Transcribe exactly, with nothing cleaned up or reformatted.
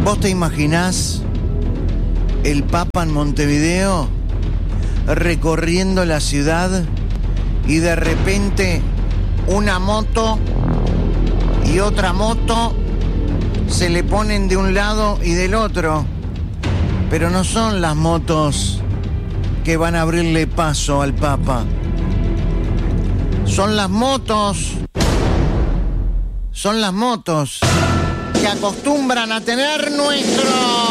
¿Vos te imaginás el Papa en Montevideo recorriendo la ciudad y de repente una moto y otra moto se le ponen de un lado y del otro? Pero no son las motos que van a abrirle paso al Papa. Son las motos, son las motos que acostumbran a tener nuestro